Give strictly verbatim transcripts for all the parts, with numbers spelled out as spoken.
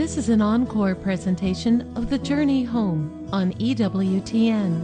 This is an encore presentation of The Journey Home on E W T N.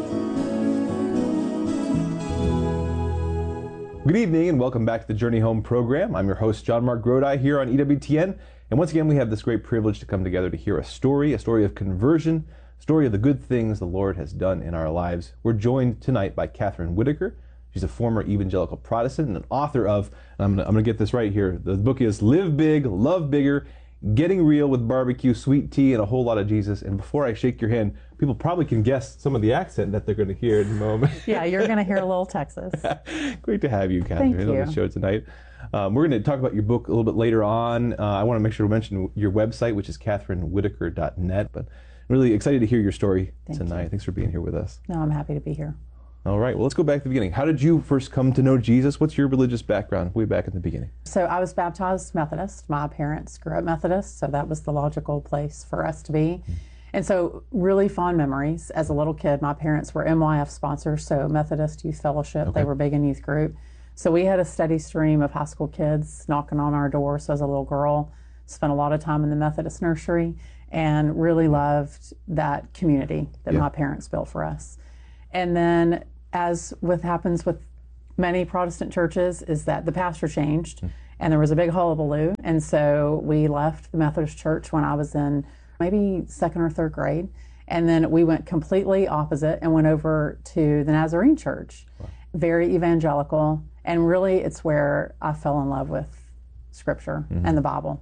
Good evening and welcome back to the Journey Home program. I'm your host, John Mark Grodi, here on E W T N. And once again, we have this great privilege to come together to hear a story, a story of conversion, a story of the good things the Lord has done in our lives. We're joined tonight by Catherine Whitaker. She's a former evangelical Protestant and an author of, and I'm going to get this right here, the book is Live Big, Love Bigger, Getting Real with Barbecue, Sweet Tea, and a Whole Lot of Jesus. And before I shake your hand, people probably can guess some of the accent that they're going to hear in a moment. Yeah, you're going to hear a little Texas. Great to have you, Catherine, Thank you. on the show tonight. Um, we're going to talk about your book a little bit later on. Uh, I want to make sure to mention your website, which is catherine whitaker dot net. But I'm really excited to hear your story Thank tonight. you. Thanks for being here with us. No, I'm happy to be here. All right, well, let's go back to the beginning. How did you first come to know Jesus? What's your religious background way back in the beginning? So I was baptized Methodist. My parents grew up Methodist, so that was the logical place for us to be. Mm. And so really fond memories. As a little kid, my parents were M Y F sponsors, so Methodist Youth Fellowship. Okay. They were big in youth group. So we had a steady stream of high school kids knocking on our door. So as a little girl, spent a lot of time in the Methodist nursery and really loved that community that yeah. my parents built for us. And then, as with happens with many Protestant churches, is that the pastor changed mm. and there was a big hullabaloo. And so we left the Methodist church when I was in maybe second or third grade. And then we went completely opposite and went over to the Nazarene church. Wow. Very evangelical. And really it's where I fell in love with Scripture mm-hmm. and the Bible.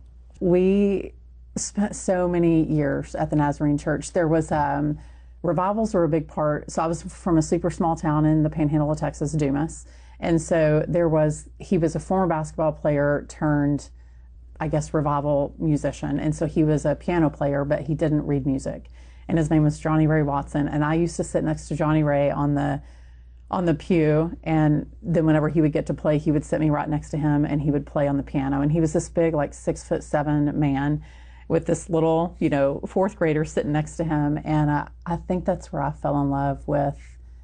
We spent so many years at the Nazarene church. There was um, revivals were a big part. So I was from a super small town in the Panhandle of Texas, Dumas. And so there was, he was a former basketball player turned, I guess, revival musician. And so he was a piano player, but he didn't read music. And his name was Johnny Ray Watson. And I used to sit next to Johnny Ray on the on the pew. And then whenever he would get to play, he would sit me right next to him and he would play on the piano. And he was this big, like six foot seven man with this little, you know, fourth grader sitting next to him. And I, I think that's where I fell in love with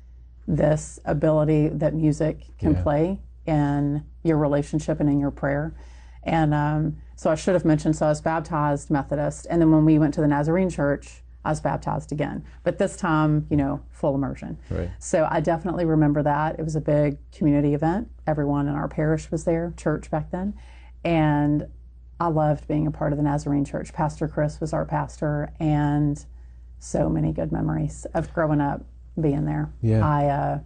this ability that music can yeah. play in your relationship and in your prayer. And um, so I should have mentioned, so I was baptized Methodist. And then when we went to the Nazarene church, I was baptized again. But this time, you know, full immersion. Right. So I definitely remember that. It was a big community event. Everyone in our parish was there, church back then. And I loved being a part of the Nazarene church. Pastor Chris was our pastor, and so many good memories of growing up being there. Yeah. I uh,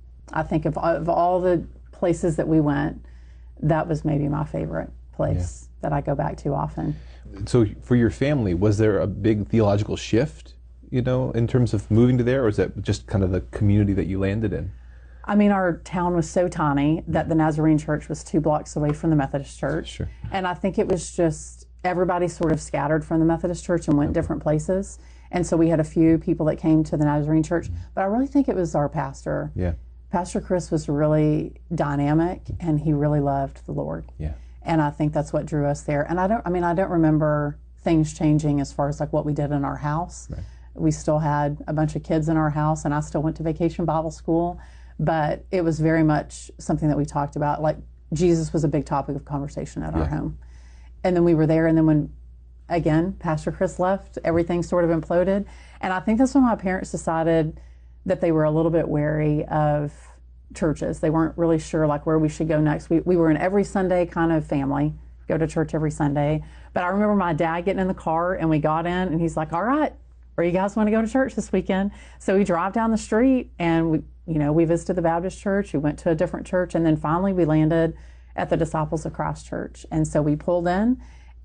I think of, of all the places that we went, that was maybe my favorite place yeah. that I go back to often. So for your family, was there a big theological shift, you know, in terms of moving to there, or is that just kind of the community that you landed in? I mean, our town was so tiny that the Nazarene church was two blocks away from the Methodist church. Sure. And I think it was just everybody sort of scattered from the Methodist church and went okay. different places. And so we had a few people that came to the Nazarene church, but I really think it was our pastor. Yeah. Pastor Chris was really dynamic and he really loved the Lord. Yeah. And I think that's what drew us there. And I don't, I mean, I don't remember things changing as far as like what we did in our house. Right. We still had a bunch of kids in our house and I still went to Vacation Bible School. But it was very much something that we talked about. Like Jesus was a big topic of conversation at yeah. our home. And then we were there, and then when, again, Pastor Chris left, everything sort of imploded. And I think that's when my parents decided that they were a little bit wary of churches. They weren't really sure like where we should go next. We, we were an every Sunday kind of family, go to church every Sunday. But I remember my dad getting in the car, and we got in, and he's like, all right, where you guys want to go to church this weekend? So we drive down the street, and we You know, we visited the Baptist church, we went to a different church, and then finally we landed at the Disciples of Christ church. And so we pulled in,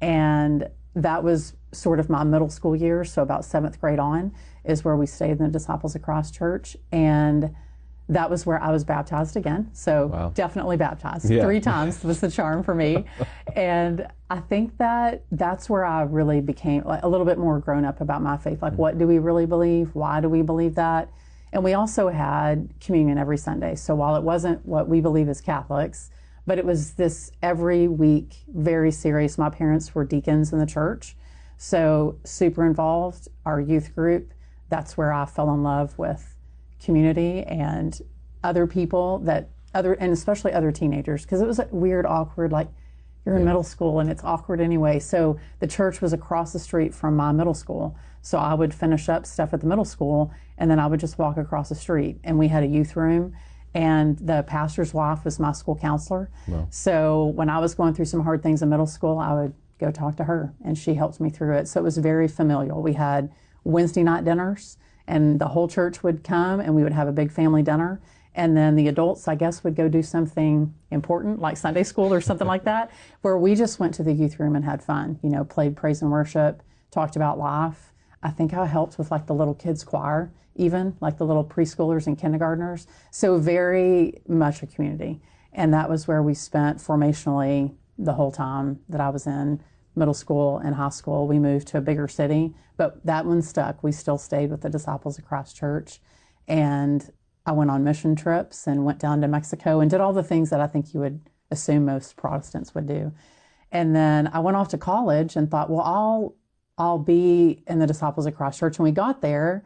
and that was sort of my middle school years, so about seventh grade on is where we stayed in the Disciples of Christ church. And that was where I was baptized again. So wow. definitely baptized. Yeah. Three times was the charm for me. And I think that that's where I really became like, a little bit more grown up about my faith. Like, mm-hmm. what do we really believe? Why do we believe that? And we also had communion every Sunday. So while it wasn't what we believe as Catholics, but it was this every week, very serious. My parents were deacons in the church, so super involved. Our youth group, that's where I fell in love with community and other people that other, and especially other teenagers, because it was a weird, awkward, like you're in middle school and it's awkward anyway. So the church was across the street from my middle school. So I would finish up stuff at the middle school and then I would just walk across the street. And we had a youth room and the pastor's wife was my school counselor. Wow. So when I was going through some hard things in middle school, I would go talk to her and she helped me through it. So it was very familial. We had Wednesday night dinners and the whole church would come and we would have a big family dinner. And then the adults, I guess, would go do something important like Sunday school or something like that, where we just went to the youth room and had fun, you know, played praise and worship, talked about life. I think I helped with like the little kids choir, even like the little preschoolers and kindergartners. So very much a community. And that was where we spent formationally the whole time that I was in middle school and high school. We moved to a bigger city, but that one stuck. We still stayed with the Disciples of Christ Church. And I went on mission trips and went down to Mexico and did all the things that I think you would assume most Protestants would do. And then I went off to college and thought, well, I'll I'll be in the Disciples of Christ Church. And we got there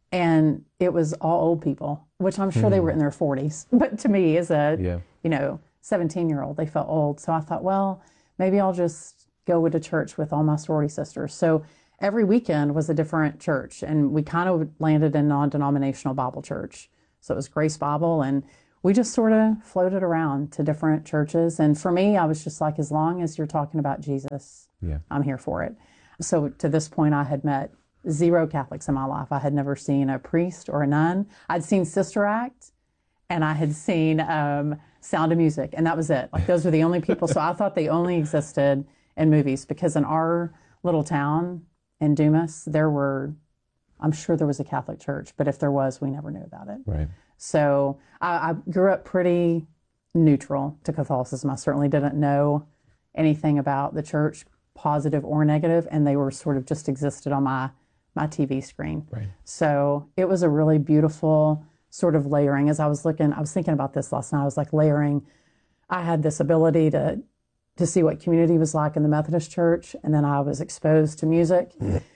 and it was all old people, which I'm sure mm. they were in their forties. But to me, as a yeah. you know, seventeen-year-old, they felt old. So I thought, well, maybe I'll just go to church with all my sorority sisters. So every weekend was a different church. And we kind of landed in non-denominational Bible church. So it was Grace Bible, and we just sort of floated around to different churches. And for me, I was just like, as long as you're talking about Jesus, yeah. I'm here for it. So to this point, I had met zero Catholics in my life. I had never seen a priest or a nun. I'd seen Sister Act, and I had seen um, Sound of Music, and that was it. Like those were the only people. So I thought they only existed in movies, because in our little town in Dumas, there were, I'm sure there was a Catholic church, but if there was, we never knew about it. Right. So I, I grew up pretty neutral to Catholicism. I certainly didn't know anything about the church, positive or negative, and they were sort of just existed on my, my T V screen. Right. So it was a really beautiful sort of layering. As I was looking, I was thinking about this last night, I was like layering. I had this ability to, to see what community was like in the Methodist church, and then I was exposed to music.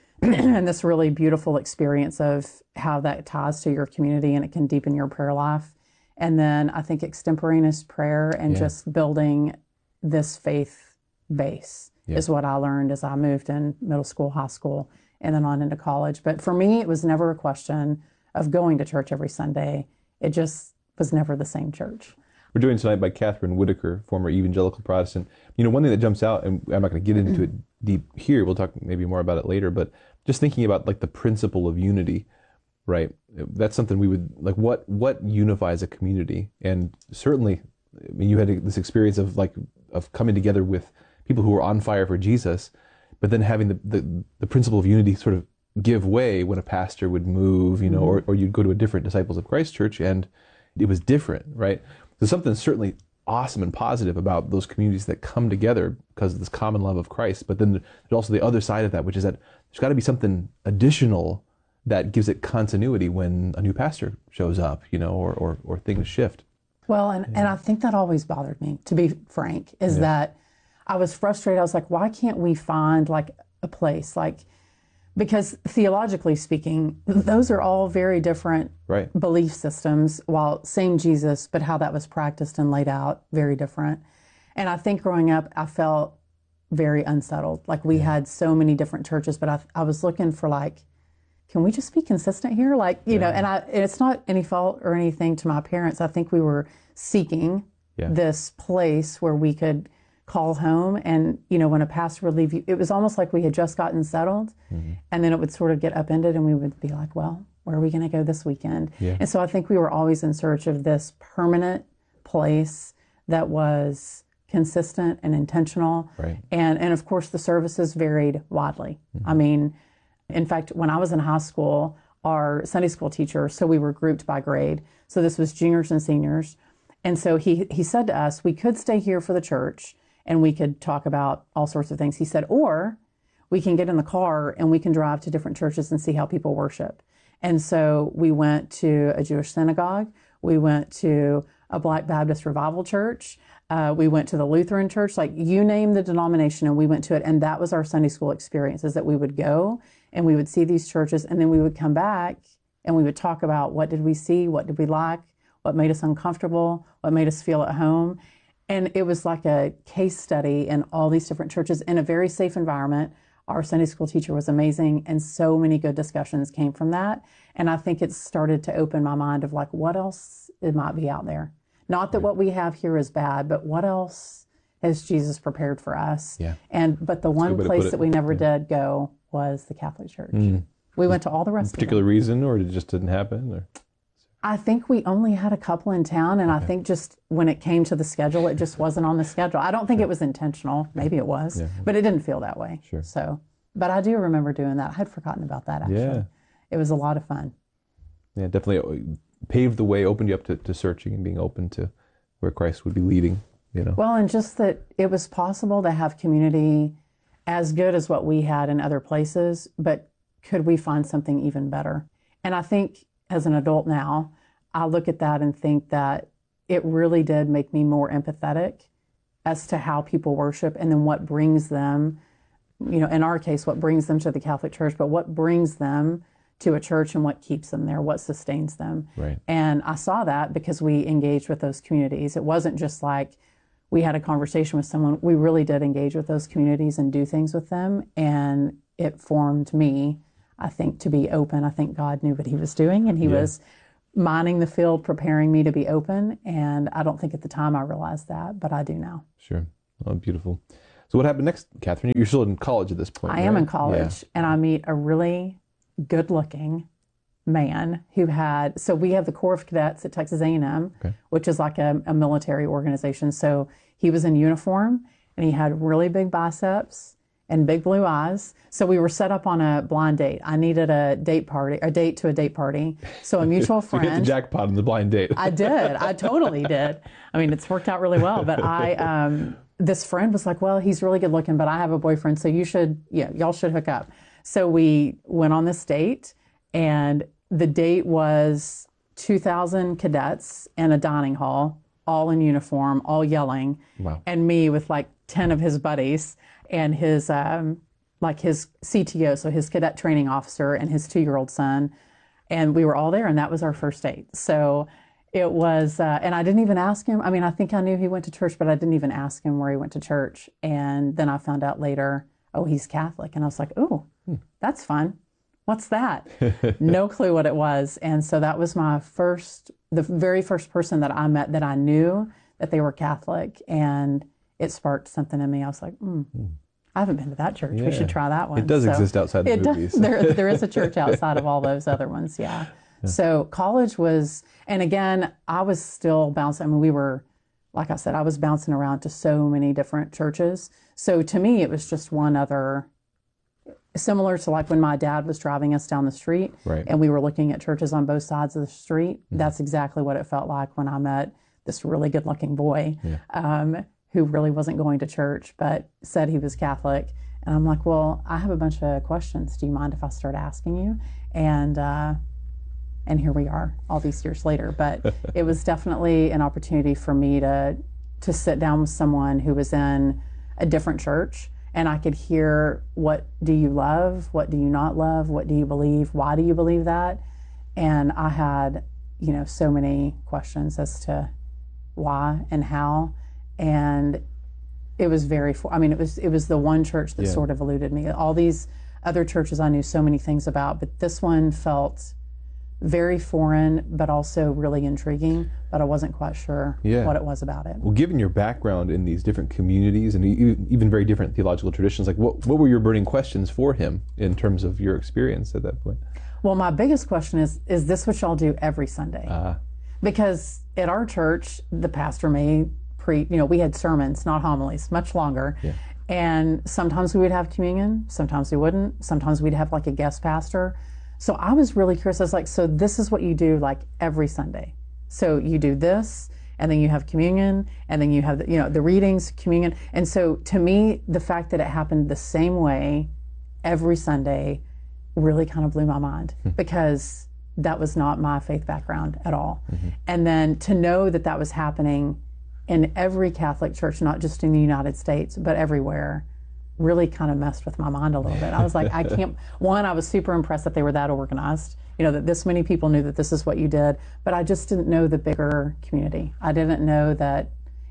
And this really beautiful experience of how that ties to your community and it can deepen your prayer life. And then I think extemporaneous prayer and yeah. just building this faith base yeah. is what I learned as I moved in middle school, high school, and then on into college. But for me, it was never a question of going to church every Sunday. It just was never the same church. We're joined tonight by Catherine Whitaker, former evangelical Protestant. You know, one thing that jumps out, and I'm not going to get into it deep here, we'll talk maybe more about it later, but just thinking about like the principle of unity, right? That's something we would, like what what unifies a community? And certainly, I mean, you had this experience of like, of coming together with people who were on fire for Jesus, but then having the, the, the principle of unity sort of give way when a pastor would move, you know, mm-hmm. or, or you'd go to a different Disciples of Christ church and it was different, right? There's something certainly awesome and positive about those communities that come together because of this common love of Christ. But then there's also the other side of that, which is that there's got to be something additional that gives it continuity when a new pastor shows up, you know, or or, or things shift. Well, and, yeah. and I think that always bothered me, to be frank, is yeah. that I was frustrated. I was like, why can't we find like a place like, because theologically speaking, those are all very different right. belief systems, while same Jesus, but how that was practiced and laid out, very different. And I think growing up, I felt very unsettled. Like we yeah. had so many different churches, but I, I was looking for like, can we just be consistent here? Like, you yeah. know, and I, and it's not any fault or anything to my parents. I think we were seeking yeah. this place where we could call home. And, you know, when a pastor would leave you, it was almost like we had just gotten settled. Mm-hmm. And then it would sort of get upended and we would be like, well, where are we going to go this weekend? Yeah. And so I think we were always in search of this permanent place that was consistent and intentional. Right. And, and of course, the services varied widely. Mm-hmm. I mean, in fact, when I was in high school, our Sunday school teacher, so we were grouped by grade. So this was juniors and seniors. And so he, he said to us, we could stay here for the church and we could talk about all sorts of things. He said, or we can get in the car and we can drive to different churches and see how people worship. And so we went to a Jewish synagogue. We went to a Black Baptist Revival Church. Uh, we went to the Lutheran Church, like you name the denomination, and we went to it. And that was our Sunday school experience, is that we would go and we would see these churches, and then we would come back and we would talk about what did we see, what did we like, what made us uncomfortable, what made us feel at home. And it was like a case study in all these different churches in a very safe environment. Our Sunday school teacher was amazing, and so many good discussions came from that. And I think it started to open my mind of like, what else it might be out there? Not that what we have here is bad, but what else has Jesus prepared for us? Yeah. And but the one place that we never yeah. did go was the Catholic Church. Mm. We went to all the rest of them. Particular reason, or it just didn't happen? Or? I think we only had a couple in town, and okay. I think just when it came to the schedule, it just wasn't on the schedule. I don't think it was intentional. Maybe it was, yeah. but it didn't feel that way. Sure. So, but I do remember doing that. I had forgotten about that, actually. Yeah. It was a lot of fun. Yeah, definitely paved the way, opened you up to, to searching and being open to where Christ would be leading, you know. Well, and just that it was possible to have community as good as what we had in other places, but could we find something even better? And I think as an adult now, I look at that and think that it really did make me more empathetic as to how people worship and then what brings them, you know, in our case, what brings them to the Catholic Church, but what brings them to a church and what keeps them there, what sustains them. Right. And I saw that because we engaged with those communities. It wasn't just like we had a conversation with someone. We really did engage with those communities and do things with them. And it formed me, I think, to be open. I think God knew what he was doing, and he yeah. was mining the field, preparing me to be open. And I don't think at the time I realized that, but I do now. Sure. Oh, beautiful. So what happened next, Catherine? You're still in college at this point, I right? am in college, yeah. and I meet a really good-looking man who had, so we have the Corps of Cadets at Texas A and M, okay. which is like a, a military organization. So he was in uniform, and he had really big biceps and big blue eyes. So we were set up on a blind date. I needed a date party, a date to a date party. So a mutual friend. You hit the jackpot on the blind date. I did. I totally did. I mean, it's worked out really well. But I, um, this friend was like, well, he's really good looking, but I have a boyfriend, so you should, yeah, y'all should hook up. So we went on this date, and the date was two thousand cadets in a dining hall, all in uniform, all yelling, wow. and me with like ten of his buddies and his, um, like his C T O, so his cadet training officer, and his two-year-old son. And we were all there, and that was our first date. So it was, uh, and I didn't even ask him. I mean, I think I knew he went to church, but I didn't even ask him where he went to church. And then I found out later, oh, he's Catholic. And I was like, oh, hmm. that's fun. What's that? No clue what it was. And so that was my first, the very first person that I met that I knew that they were Catholic. And it sparked something in me. I was like, mm, hmm. I haven't been to that church. Yeah. We should try that one. It does so exist outside the it movies. Does, there, there is a church outside of all those other ones, yeah. yeah. So college was, and again, I was still bouncing. I mean, we were, like I said, I was bouncing around to so many different churches. So to me, it was just one other, similar to like when my dad was driving us down the street, right. and we were looking at churches on both sides of the street. Mm-hmm. That's exactly what it felt like when I met this really good-looking boy. Yeah. Um, who really wasn't going to church, but said he was Catholic. And I'm like, well, I have a bunch of questions. Do you mind if I start asking you? And uh, and here we are all these years later. But it was definitely an opportunity for me to to sit down with someone who was in a different church, and I could hear, what do you love? What do you not love? What do you believe? Why do you believe that? And I had, you know, so many questions as to why and how. And it was very, I mean, it was it was the one church that yeah. sort of eluded me. All these other churches I knew so many things about, but this one felt very foreign, but also really intriguing, but I wasn't quite sure yeah. what it was about it. Well, given your background in these different communities and even very different theological traditions, like what, what were your burning questions for him in terms of your experience at that point? Well, my biggest question is, is this what y'all do every Sunday? Uh, because at our church, the pastor may pre, you know, we had sermons, not homilies, much longer. Yeah. And sometimes we would have communion, sometimes we wouldn't, sometimes we'd have like a guest pastor. So I was really curious. I was like, so this is what you do like every Sunday. So you do this, and then you have communion, and then you have the, you know, the readings, communion. And so to me, the fact that it happened the same way every Sunday really kind of blew my mind because that was not my faith background at all. Mm-hmm. And then to know that that was happening in every Catholic church, not just in the United States, but everywhere, really kind of messed with my mind a little bit. I was like, I can't, one, I was super impressed that they were that organized, you know, that this many people knew that this is what you did, but I just didn't know the bigger community. I didn't know that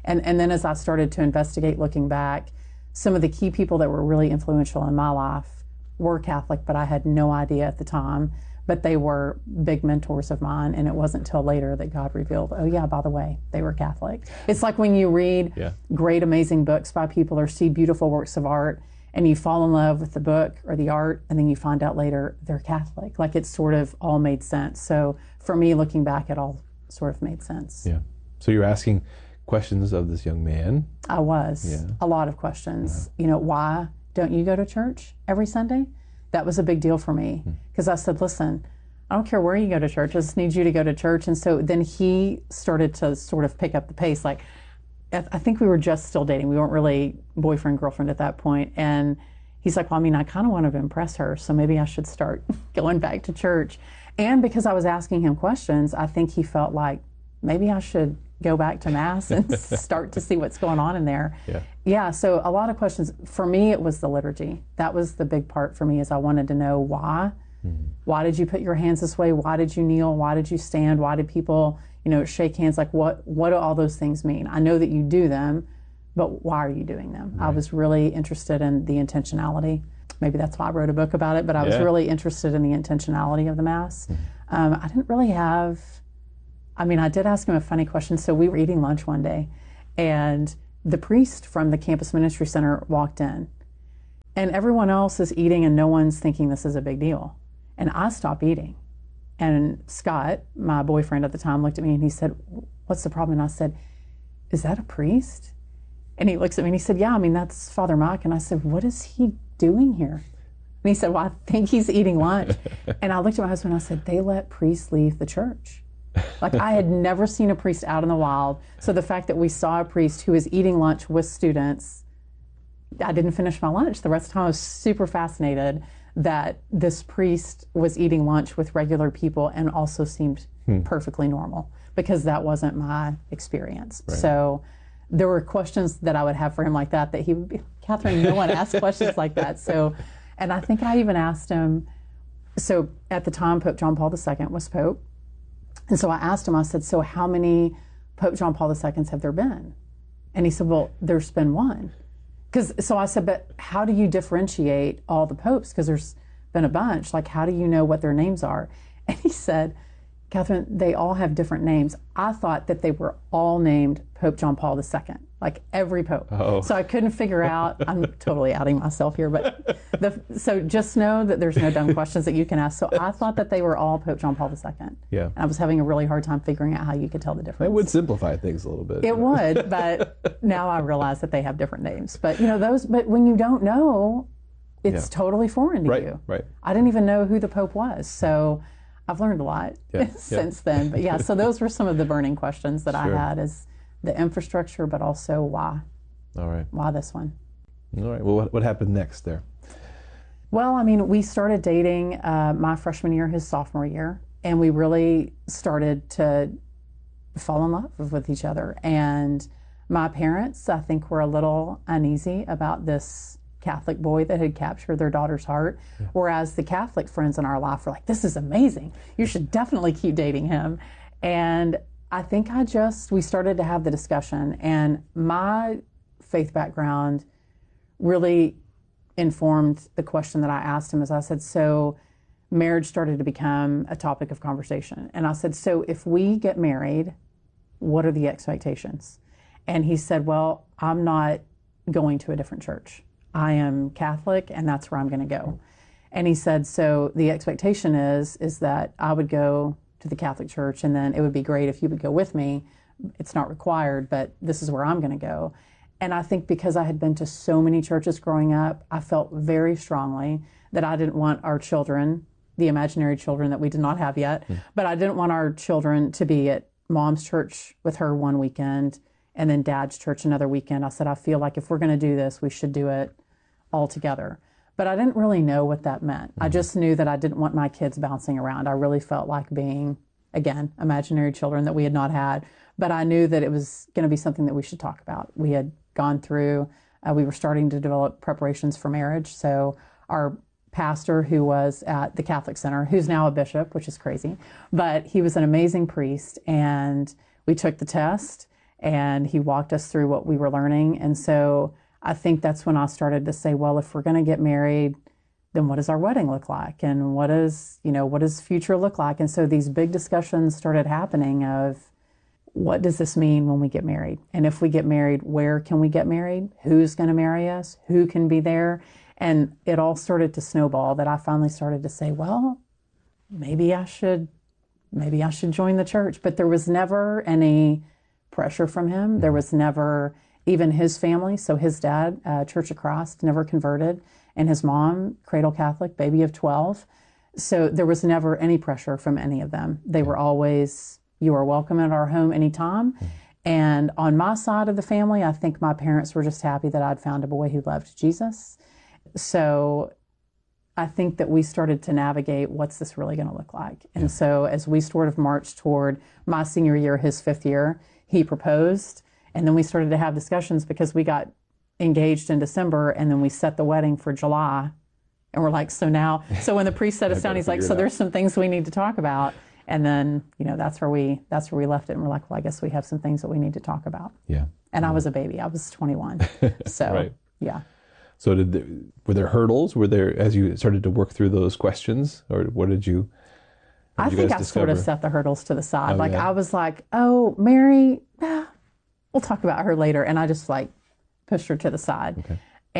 And, and then as I started to investigate looking back, some of the key people that were really influential in my life were Catholic, but I had no idea at the time. But they were big mentors of mine, and it wasn't until later that God revealed, oh yeah, by the way, they were Catholic. It's like when you read yeah. great, amazing books by people or see beautiful works of art, and you fall in love with the book or the art, and then you find out later they're Catholic. Like it sort of all made sense. So for me, looking back, it all sort of made sense. Yeah. So you're asking questions of this young man. I was. Yeah. A lot of questions. Yeah. You know, why don't you go to church every Sunday? That was a big deal for me because I said, listen, I don't care where you go to church. I just need you to go to church. And so then he started to sort of pick up the pace. Like, I think we were just still dating. We weren't really boyfriend, girlfriend at that point. And he's like, well, I mean, I kind of want to impress her, so maybe I should start going back to church. And because I was asking him questions, I think he felt like maybe I should go back to Mass and start to see what's going on in there. Yeah. Yeah, so a lot of questions. For me, it was the liturgy. That was the big part for me, is I wanted to know why. Mm-hmm. Why did you put your hands this way? Why did you kneel? Why did you stand? Why did people, you know, shake hands? Like, what, what do all those things mean? I know that you do them, but why are you doing them? Right. I was really interested in the intentionality. Maybe that's why I wrote a book about it, but I was yeah. really interested in the intentionality of the Mass. Mm-hmm. Um, I didn't really have... I mean, I did ask him a funny question. So we were eating lunch one day, and the priest from the Campus Ministry Center walked in, and everyone else is eating, and no one's thinking this is a big deal. And I stopped eating. And Scott, my boyfriend at the time, looked at me and he said, what's the problem? And I said, is that a priest? And he looks at me and he said, yeah, I mean, that's Father Mike. And I said, what is he doing here? And he said, well, I think he's eating lunch. And I looked at my husband and I said, they let priests leave the church. Like, I had never seen a priest out in the wild. So the fact that we saw a priest who was eating lunch with students, I didn't finish my lunch. The rest of the time I was super fascinated that this priest was eating lunch with regular people and also seemed hmm. perfectly normal, because that wasn't my experience. Right. So there were questions that I would have for him like that, that he would be, Catherine, no one asks questions like that. So, and I think I even asked him, so at the time Pope John Paul the Second was Pope. And so I asked him, I said, so how many Pope John Paul the Seconds have there been? And he said, well, there's been one. Cause, so I said, but how do you differentiate all the popes? Because there's been a bunch. Like, how do you know what their names are? And he said, Catherine, they all have different names. I thought that they were all named Pope John Paul the Second, like every pope. Oh. So I couldn't figure out, I'm totally outing myself here, but the, so just know that there's no dumb questions that you can ask. So I thought that they were all Pope John Paul the Second. Yeah. And I was having a really hard time figuring out how you could tell the difference. It would simplify things a little bit. It would, but now I realize that they have different names. But you know, those, but when you don't know, it's yeah. totally foreign to right, you. Right. I didn't even know who the Pope was. So I've learned a lot yeah, since yeah. then. But yeah, so those were some of the burning questions that sure. I had, is the infrastructure, but also why. All right. Why this one? All right. Well, what, what happened next there? Well, I mean, we started dating uh, my freshman year, his sophomore year, and we really started to fall in love with each other. And my parents, I think, were a little uneasy about this Catholic boy that had captured their daughter's heart, yeah. whereas the Catholic friends in our life were like, this is amazing. You should definitely keep dating him. And I think I just, we started to have the discussion, and my faith background really informed the question that I asked him. As I said, so marriage started to become a topic of conversation. And I said, so if we get married, what are the expectations? And he said, well, I'm not going to a different church. I am Catholic, and that's where I'm going to go. And he said, so the expectation is, is that I would go to the Catholic Church, and then it would be great if you would go with me. It's not required, but this is where I'm going to go. And I think because I had been to so many churches growing up, I felt very strongly that I didn't want our children, the imaginary children that we did not have yet, mm. but I didn't want our children to be at mom's church with her one weekend and then dad's church another weekend. I said, I feel like if we're going to do this, we should do it all together. But I didn't really know what that meant. Mm-hmm. I just knew that I didn't want my kids bouncing around. I really felt like being, again, imaginary children that we had not had. But I knew that it was going to be something that we should talk about. We had gone through, uh, we were starting to develop preparations for marriage. So our pastor, who was at the Catholic Center, who's now a bishop, which is crazy, but he was an amazing priest. And we took the test, and he walked us through what we were learning. And so I think that's when I started to say, well, if we're going to get married, then what does our wedding look like? And what does, you know, what does future look like? And so these big discussions started happening of, what does this mean when we get married? And if we get married, where can we get married? Who's going to marry us? Who can be there? And it all started to snowball that I finally started to say, well, maybe I should, maybe I should join the church. But there was never any pressure from him. There was never even his family. So his dad, uh, Church of Christ, never converted. And his mom, Cradle Catholic, baby of twelve. So there was never any pressure from any of them. They were always, you are welcome at our home anytime. And on my side of the family, I think my parents were just happy that I'd found a boy who loved Jesus. So I think that we started to navigate, what's this really going to look like? And yeah. so as we sort of marched toward my senior year, his fifth year, he proposed. And then we started to have discussions because we got engaged in December and then we set the wedding for July. And we're like, so now, so when the priest set us down, he's like, so there's some things we need to talk about. And then, you know, that's where we that's where we left it. And we're like, well, I guess we have some things that we need to talk about. Yeah. And yeah. I was a baby. I was twenty-one. So, right. yeah. So did there, were there hurdles? Were there, as you started to work through those questions? Or what did you what did I you think I discover? sort of set the hurdles to the side. Oh, like, yeah. I was like, oh, Mary, ah, we'll talk about her later. And I just, like, pushed her to the side. Okay.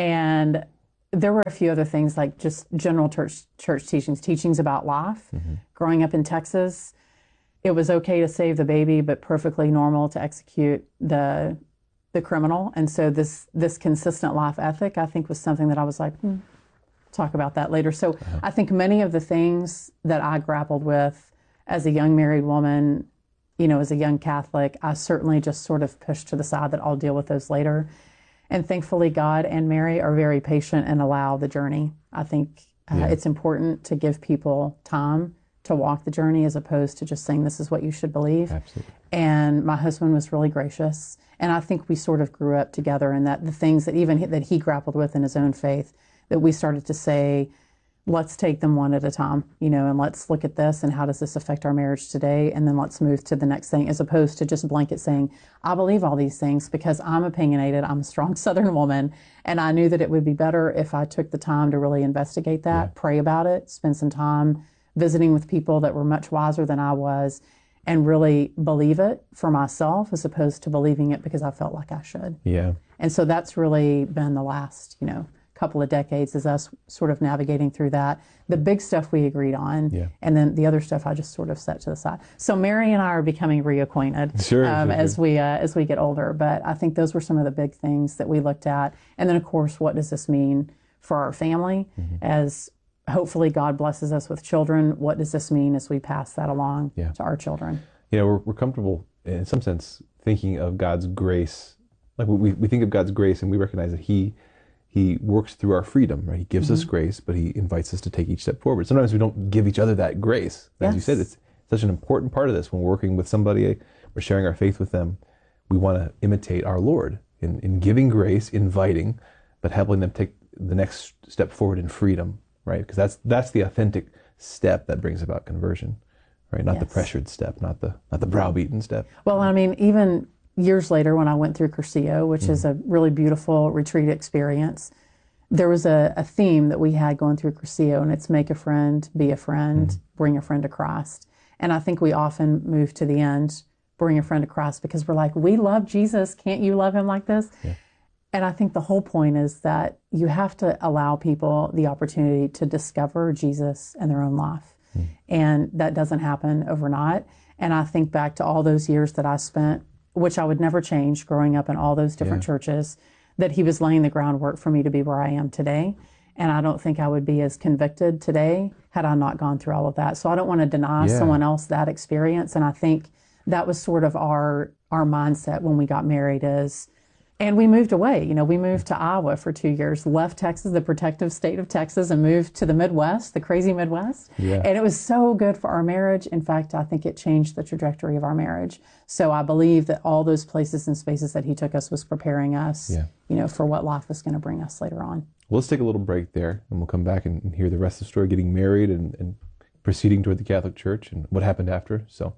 And there were a few other things, like just general church church teachings, teachings about life. Mm-hmm. Growing up in Texas, it was okay to save the baby, but perfectly normal to execute the the criminal. And so this this consistent life ethic, I think, was something that I was like, hmm, talk about that later. So uh-huh. I think many of the things that I grappled with as a young married woman, you know, as a young Catholic, I certainly just sort of pushed to the side that I'll deal with those later. And thankfully, God and Mary are very patient and allow the journey. I think uh, yeah. it's important to give people time to walk the journey as opposed to just saying, this is what you should believe. Absolutely. And my husband was really gracious. And I think we sort of grew up together, and that the things that even he, that he grappled with in his own faith, that we started to say, let's take them one at a time, you know, and let's look at this and how does this affect our marriage today? And then let's move to the next thing, as opposed to just blanket saying, I believe all these things because I'm opinionated, I'm a strong Southern woman, and I knew that it would be better if I took the time to really investigate that, yeah. pray about it, spend some time visiting with people that were much wiser than I was, and really believe it for myself as opposed to believing it because I felt like I should. Yeah. And so that's really been the last, you know, couple of decades is us sort of navigating through that. The big stuff we agreed on, yeah. and then the other stuff I just sort of set to the side. So Mary and I are becoming reacquainted sure, um, sure, as sure. we uh, as we get older. But I think those were some of the big things that we looked at. And then, of course, what does this mean for our family? Mm-hmm. As hopefully God blesses us with children, what does this mean as we pass that along yeah. to our children? You know, we're, we're comfortable, in some sense, thinking of God's grace. Like we, we think of God's grace and we recognize that He He works through our freedom, right? He gives mm-hmm. us grace, but He invites us to take each step forward. Sometimes we don't give each other that grace. As yes. you said, it's such an important part of this. When we're working with somebody, we're sharing our faith with them, we want to imitate our Lord in, in giving grace, inviting, but helping them take the next step forward in freedom, right? Because that's that's the authentic step that brings about conversion, right? Not yes. the pressured step, not the not the browbeaten step. Well, I mean, even years later, when I went through Cursillo, which mm-hmm. is a really beautiful retreat experience, there was a, a theme that we had going through Cursillo, and it's make a friend, be a friend, mm-hmm. bring a friend to Christ. And I think we often move to the end, bring a friend to Christ, because we're like, we love Jesus. Can't you love Him like this? Yeah. And I think the whole point is that you have to allow people the opportunity to discover Jesus in their own life. Mm-hmm. And that doesn't happen overnight. And I think back to all those years that I spent, which I would never change, growing up in all those different yeah. churches, that He was laying the groundwork for me to be where I am today. And I don't think I would be as convicted today had I not gone through all of that. So I don't want to deny yeah. someone else that experience. And I think that was sort of our our mindset when we got married is, and we moved away. You know, we moved to Iowa for two years, left Texas, the protective state of Texas, and moved to the Midwest, the crazy Midwest. Yeah. And it was so good for our marriage. In fact, I think it changed the trajectory of our marriage. So I believe that all those places and spaces that He took us was preparing us, yeah. you know, for what life was going to bring us later on. Well, let's take a little break there, and we'll come back and hear the rest of the story, getting married and, and proceeding toward the Catholic Church and what happened after. So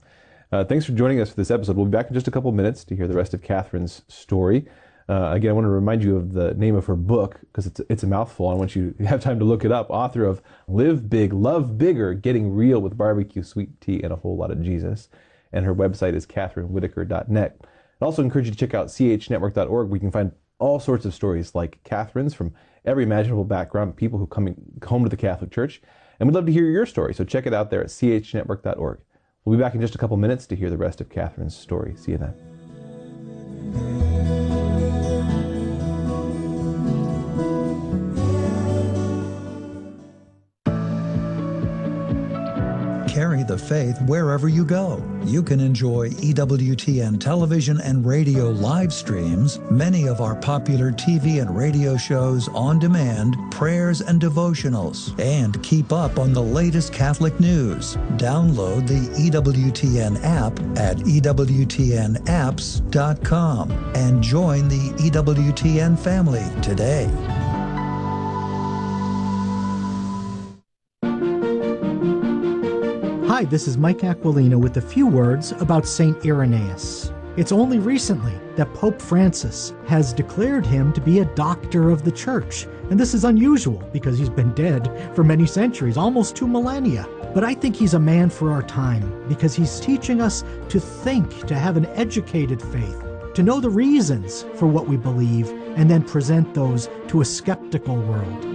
Uh, thanks for joining us for this episode. We'll be back in just a couple minutes to hear the rest of Catherine's story. Uh, again, I want to remind you of the name of her book because it's, it's a mouthful. I want you to have time to look it up. Author of Live Big, Love Bigger, Getting Real with Barbecue, Sweet Tea, and a Whole Lot of Jesus. And her website is catherine whitaker dot net. I also encourage you to check out c h network dot org where you can find all sorts of stories like Catherine's from every imaginable background, people who come home to the Catholic Church. And we'd love to hear your story, so check it out there at c h network dot org. We'll be back in just a couple minutes to hear the rest of Catherine's story. See you then. Carry the faith wherever you go. You can enjoy E W T N television and radio live streams, many of our popular T V and radio shows on demand, prayers and devotionals, and keep up on the latest Catholic news. Download the E W T N app at e w t n apps dot com and join the E W T N family today. Hi, this is Mike Aquilina with a few words about Saint Irenaeus. It's only recently that Pope Francis has declared him to be a doctor of the Church, and this is unusual because he's been dead for many centuries, almost two millennia. But I think he's a man for our time because he's teaching us to think, to have an educated faith, to know the reasons for what we believe, and then present those to a skeptical world.